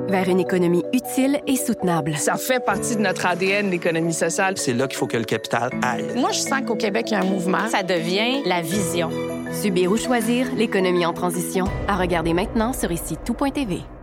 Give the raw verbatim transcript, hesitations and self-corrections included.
vers une économie utile et soutenable. Ça fait partie de notre A D N, l'économie sociale. C'est là qu'il faut que le capital aille. Moi, je sens qu'au Québec, il y a un mouvement. Ça devient la vision. Subir ou choisir l'économie en transition. À regarder maintenant sur ici tout point T V.